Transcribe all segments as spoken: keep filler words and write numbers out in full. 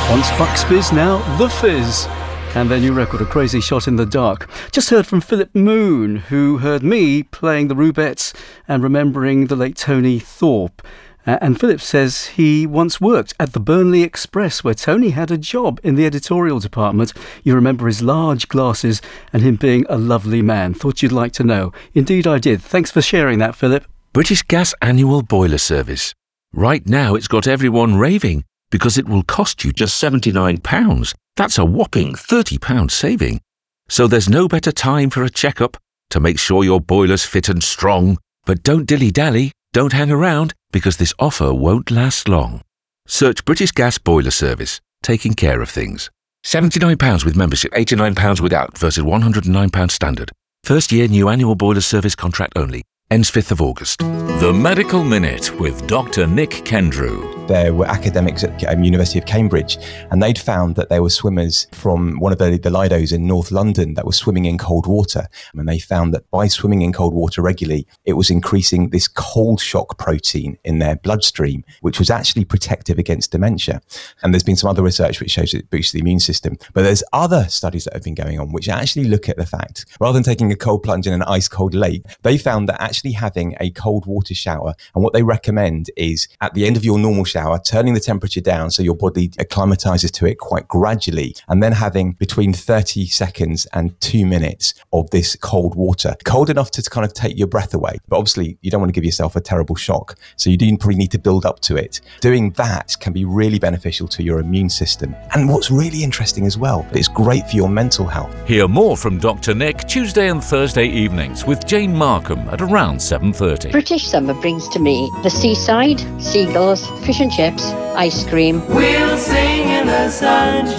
Once Bucks Fizz, now The Fizz. And their new record, A Crazy Shot in the Dark. Just heard from Philip Moon, who heard me playing the Rubettes and remembering the late Tony Thorpe. Uh, and Philip says he once worked at the Burnley Express, where Tony had a job in the editorial department. You remember his large glasses and him being a lovely man. Thought you'd like to know. Indeed I did. Thanks for sharing that, Philip. British Gas annual boiler service. Right now it's got everyone raving because it will cost you just seventy-nine pounds. That's a whopping thirty pounds saving. So there's no better time for a checkup to make sure your boiler's fit and strong. But don't dilly-dally, don't hang around, because this offer won't last long. Search British Gas Boiler Service, taking care of things. seventy-nine pounds with membership, eighty-nine pounds without versus one hundred and nine pounds standard. First year new annual boiler service contract only. Ends fifth of August. The Medical Minute with Doctor Nick Kendrew. There were academics at um, University of Cambridge, and they'd found that there were swimmers from one of the, the Lidos in North London that were swimming in cold water. And they found that by swimming in cold water regularly, it was increasing this cold shock protein in their bloodstream, which was actually protective against dementia. And there's been some other research which shows it boosts the immune system. But there's other studies that have been going on which actually look at the fact, rather than taking a cold plunge in an ice cold lake, they found that actually having a cold water shower, and what they recommend is at the end of your normal shower, turning the temperature down so your body acclimatizes to it quite gradually, and then having between thirty seconds and two minutes of this cold water, cold enough to kind of take your breath away. But obviously you don't want to give yourself a terrible shock, so you do probably need to build up to it. Doing that can be really beneficial to your immune system. And what's really interesting as well, it's great for your mental health. Hear more from Doctor Nick Tuesday and Thursday evenings with Jane Markham at around seven thirty. British summer brings to me the seaside, seagulls, fish and chips, ice cream. We'll sing in the sunshine.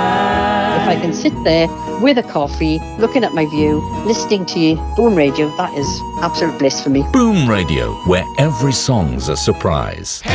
If I can sit there with a coffee, looking at my view, listening to Boom Radio, that is absolute bliss for me. Boom Radio, where every song's a surprise.